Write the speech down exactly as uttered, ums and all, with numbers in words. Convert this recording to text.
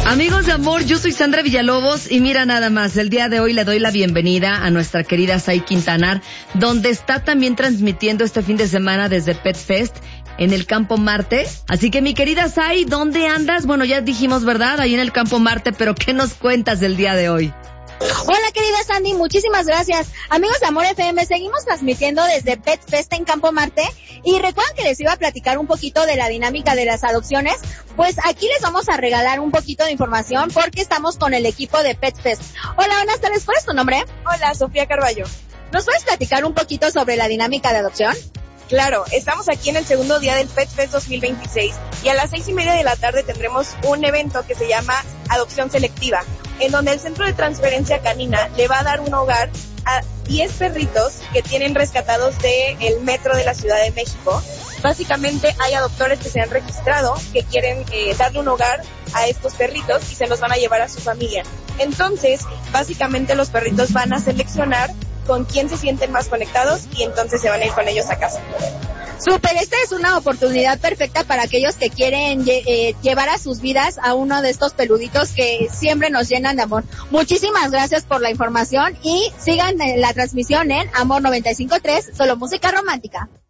Amigos de amor, yo soy Sandra Villalobos y mira nada más, el día de hoy le doy la bienvenida a nuestra querida Sai Quintanar, donde está también transmitiendo este fin de semana desde Pet Fest en el Campo Marte. Así que mi querida Sai, ¿dónde andas? Bueno, ya dijimos, ¿verdad? Ahí en el Campo Marte, pero ¿qué nos cuentas del día de hoy? Hola querida Sandy, muchísimas gracias. Amigos de Amor F M, seguimos transmitiendo desde Pet Fest en Campo Marte y recuerdan que les iba a platicar un poquito de la dinámica de las adopciones. Pues aquí les vamos a regalar un poquito de información porque estamos con el equipo de Pet Fest. Hola, buenas tardes, ¿cuál es tu nombre? Hola, Sofía Carballo. ¿Nos puedes platicar un poquito sobre la dinámica de adopción? Claro, estamos aquí en el segundo día del Pet Fest dos mil veintiséis y a las seis y media de la tarde tendremos un evento que se llama Adopción Selectiva, en donde el Centro de Transferencia Canina le va a dar un hogar a diez perritos que tienen rescatados del metro de la Ciudad de México. Básicamente hay adoptores que se han registrado que quieren eh, darle un hogar a estos perritos y se los van a llevar a su familia. Entonces, básicamente los perritos van a seleccionar con quién se sienten más conectados y entonces se van a ir con ellos a casa. Súper, esta es una oportunidad perfecta para aquellos que quieren eh, llevar a sus vidas a uno de estos peluditos que siempre nos llenan de amor. Muchísimas gracias por la información y sigan la transmisión en Amor noventa y cinco punto tres, solo música romántica.